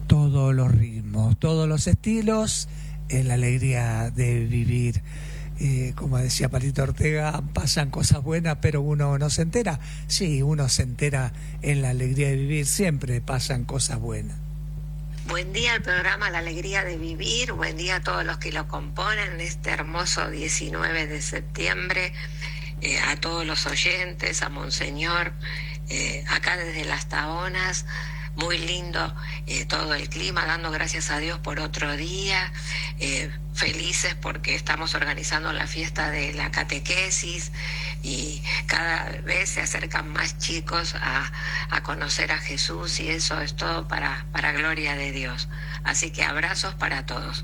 todos los ritmos, todos los estilos, en la alegría de vivir. Como decía Palito Ortega, pasan cosas buenas, pero uno no se entera. Sí, uno se entera en la alegría de vivir, siempre pasan cosas buenas. Buen día al programa La Alegría de Vivir, buen día a todos los que lo componen este hermoso 19 de septiembre, a todos los oyentes, a Monseñor, acá desde Las Tahonas, muy lindo todo el clima, dando gracias a Dios por otro día, felices porque estamos organizando la fiesta de la catequesis y cada vez se acercan más chicos a conocer a Jesús, y eso es todo para gloria de Dios. Así que abrazos para todos.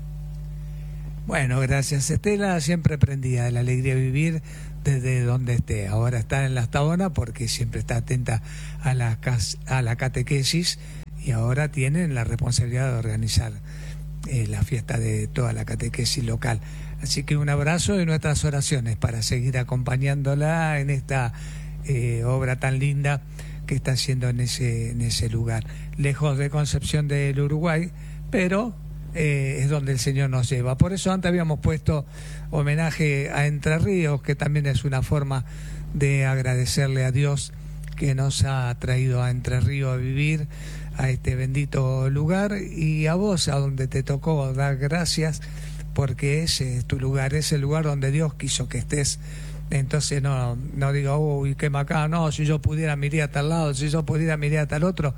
Bueno, gracias Estela, siempre prendida de la alegría de vivir desde donde esté. Ahora está en Las Tahonas porque siempre está atenta a la catequesis, y ahora tienen la responsabilidad de organizar la fiesta de toda la catequesis local. Así que un abrazo y nuestras oraciones para seguir acompañándola en esta obra tan linda que está haciendo en ese lugar, lejos de Concepción del Uruguay, pero es donde el Señor nos lleva. Por eso antes habíamos puesto homenaje a Entre Ríos, que también es una forma de agradecerle a Dios que nos ha traído a Entre Ríos a vivir, a este bendito lugar, y a vos, a donde te tocó dar gracias, porque ese es tu lugar, es el lugar donde Dios quiso que estés. Entonces no digo, uy, qué macana, no, si yo pudiera me iría a tal lado, si yo pudiera me iría a tal otro.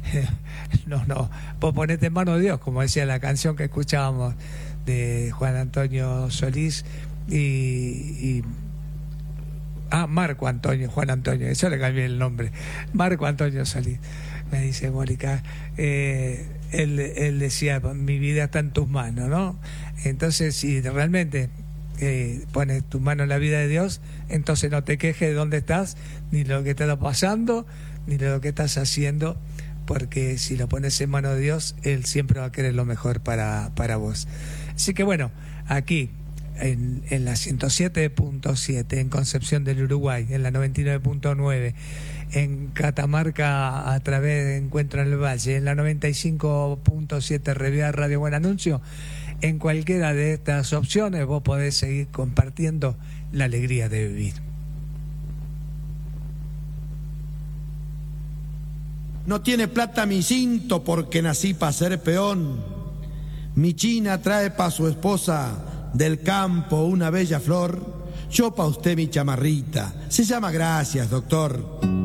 No, vos ponete en manos de Dios, como decía la canción que escuchábamos de Juan Antonio Solís y Marco Antonio, Juan Antonio, yo le cambié el nombre, Marco Antonio Solís, me dice Mónica, él decía, mi vida está en tus manos, ¿no? Entonces, si realmente pones tu mano en la vida de Dios, entonces no te quejes de dónde estás, ni de lo que te está pasando, ni de lo que estás haciendo, porque si lo pones en manos de Dios, Él siempre va a querer lo mejor para vos. Así que bueno, aquí en la 107.7 en Concepción del Uruguay, en la 99.9 en Catamarca a través de Encuentro en el Valle, en la 95.7 Revía Radio Buen Anuncio. En cualquiera de estas opciones vos podés seguir compartiendo la alegría de vivir. No tiene plata mi cinto porque nací para ser peón. Mi china trae pa' su esposa del campo una bella flor. Yo pa' usted mi chamarrita. Se llama gracias, doctor.